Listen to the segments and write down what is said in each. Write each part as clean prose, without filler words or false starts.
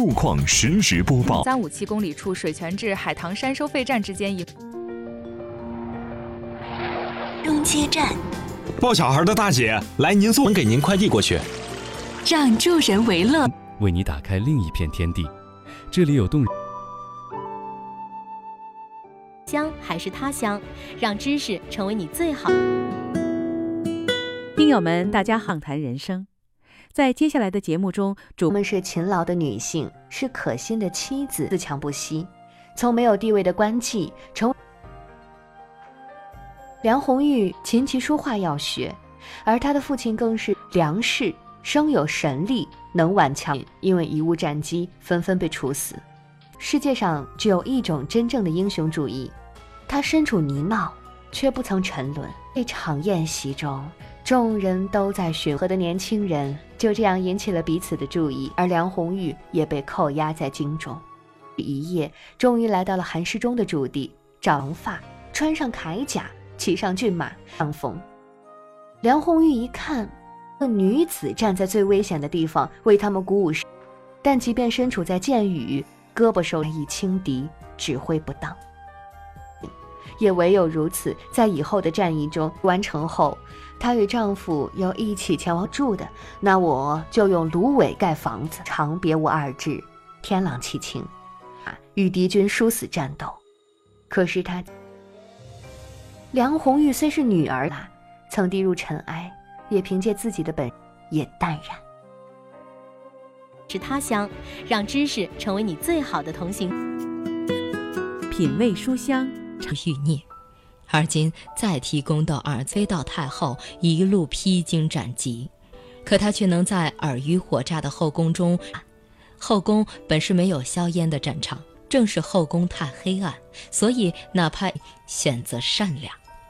路况实时播报。 357公里处水泉至海棠山收费站之间中街站， 抱小孩的大姐，来您送，给您快递过去。 让助人为乐， 为你打开另一片天地。这里有动人。 乡还是他乡，让知识成为你最好。 听友们，大家好，谈人生。在接下来的节目中， 我们是勤劳的女性，是可心的妻子，自强不息，从没有地位的官妓成为。梁红玉琴棋书画要学，而她的父亲更是梁氏，生有神力，能挽强，因为贻误战机，纷纷被处死。世界上只有一种真正的英雄主义，他身处泥淖，却不曾沉沦。一场宴席中，众人都在寻和的年轻人就这样引起了彼此的注意，而梁红玉也被扣押在京中。一夜，终于来到了韩世忠的驻地，长发，穿上铠甲，骑上骏马，上风。梁红玉一看，那女子站在最危险的地方，为他们鼓舞，但即便身处在箭雨，胳膊受一轻敌，指挥不当，也唯有如此，在以后的战役中完成后，她与丈夫又一起前往住的，那我就用芦苇盖房子，长别无二致，天朗气清，与敌军殊死战斗。可是梁红玉虽是女儿，曾低入尘埃，也凭借自己的本也淡然。 是他乡，让知识成为你最好的同行。 品味书香， 欲孽，而今再提宫斗二飞到太后，一路披荆斩棘，可他却能在尔虞我诈的后宫中。后宫本是没有硝烟的战场，正是后宫太黑暗，所以哪怕选择善良。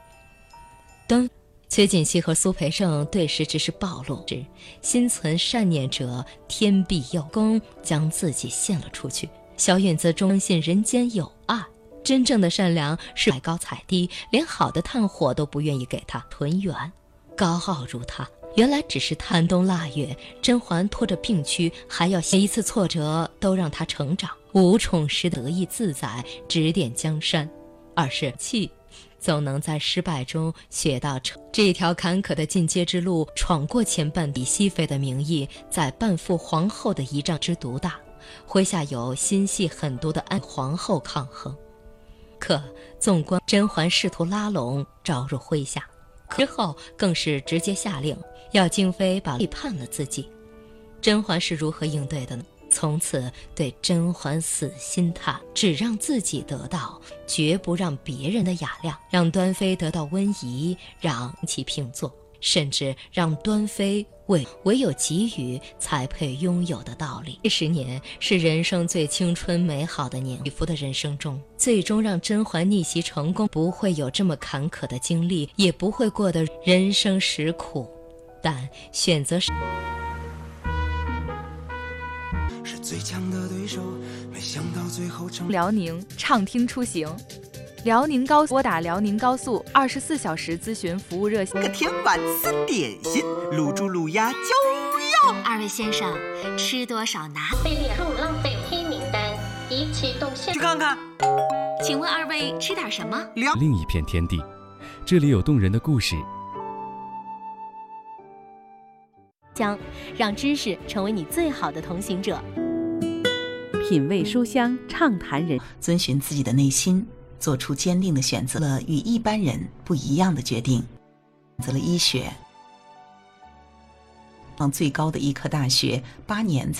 崔槿汐和苏培盛对时只是暴露之，心存善念者天必佑公，将自己献了出去。小允则忠信人间有爱，真正的善良是踩高踩低，连好的炭火都不愿意给他。屯元高傲如他，原来只是寒冬腊月，甄嬛拖着病躯，还要每一次挫折都让他成长，无宠时得意自在，指点江山。二是气总能在失败中学到成。这条坎坷的进阶之路，闯过前半，以熹妃的名义，在半父皇后的仪仗之独大，麾下有心细很多的暗皇后抗衡。可纵观甄嬛试图拉拢招入麾下，之后更是直接下令要敬妃把背叛了自己。甄嬛是如何应对的呢？从此对甄嬛死心塌，只让自己得到，绝不让别人的雅量，让端妃得到温宜，让其平坐，甚至让端妃唯有给予才配拥有的道理。这10年是人生最青春美好的年，起伏的人生中，最终让甄嬛逆袭成功，不会有这么坎坷的经历，也不会过得人生实苦，但选择是最强的对手，没想到最后成。 辽宁畅听出行，辽宁高速拨打辽宁高速24小时咨询服务热线。 个甜碗4点心，卤猪卤鸭就要。 二位先生，吃多少拿？ 被列入浪费黑名单，已启动现。 去看看。 请问二位吃点什么？ 另一片天地，这里有动人的故事。 将让知识成为你最好的同行者。 品味书香，畅谈人， 遵循自己的内心，做出坚定的选择了与一般人不一样的决定，选择了医学，最高的医科大学8年才